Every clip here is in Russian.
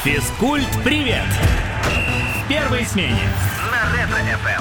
Физкульт-привет! В первой смене на Ретро-ФМ.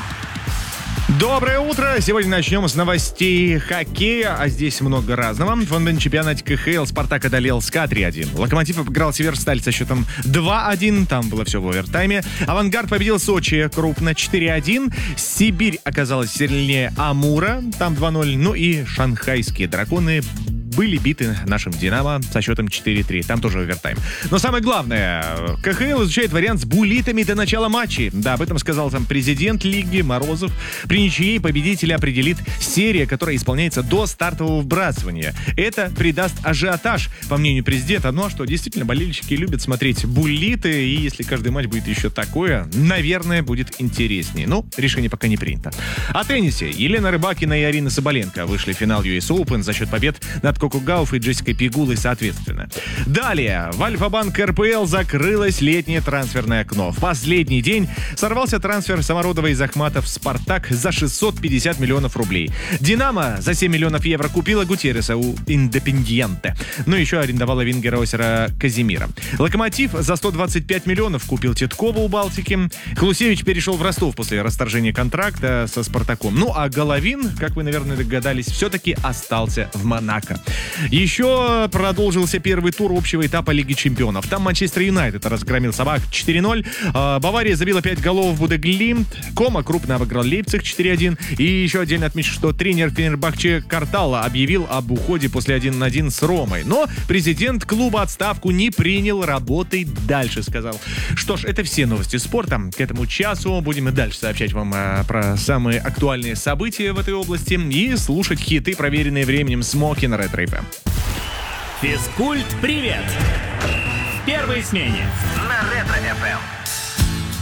Доброе утро! Сегодня начнем с новостей хоккея, а здесь много разного. В футбольном чемпионате КХЛ «Спартак» одолел СКА 3-1. «Локомотив» обыграл «Северсталь» со счетом 2-1, там было все в овертайме. «Авангард» победил «Сочи» крупно 4-1. «Сибирь» оказалась сильнее «Амура», там 2-0. Ну и «Шанхайские драконы» были биты нашим «Динамо» со счетом 4-3. Там тоже овертайм. Но самое главное, КХЛ изучает вариант с буллитами до начала матчей. Да, об этом сказал там президент лиги Морозов. При ничьей победителя определит серия, которая исполняется до стартового вбрасывания. Это придаст ажиотаж, по мнению президента. Ну а что, действительно, болельщики любят смотреть буллиты, и если каждый матч будет еще такое, наверное, будет интереснее. Но решение пока не принято. О теннисе. Елена Рыбакина и Арина Соболенко вышли в финал US Open за счет побед над Коко Гауф и Джессикой Пегулой соответственно. Далее. В Альфа-банк РПЛ закрылось летнее трансферное окно. В последний день сорвался трансфер Самородова из Ахматов в «Спартак» за 650 миллионов рублей. «Динамо» за 7 миллионов евро купила Гутьерреса у «Индепендьенте». Ну, еще арендовала вингера Осера Казимира. «Локомотив» за 125 миллионов купил Титкова у «Балтики». Хлусевич перешел в Ростов после расторжения контракта со «Спартаком». Ну, а Головин, как вы, наверное, догадались, все-таки остался в «Монако». Еще продолжился первый тур общего этапа Лиги чемпионов. Там Манчестер Юнайтед разгромил собак 4-0. Бавария забила 5 голов в Будеглимт. Кома крупно обыграл Лейпциг 4-1. И еще отдельно отмечу, что тренер Фенербахче Карталло объявил об уходе после 1-1 с Ромой. Но президент клуба отставку не принял, работай дальше, сказал. Что ж, это все новости спорта. К этому часу будем и дальше сообщать вам про самые актуальные события в этой области и слушать хиты, проверенные временем Смоки на Ретро-ФМ. Физкульт-привет! В первой смене на Ретро-ФМ.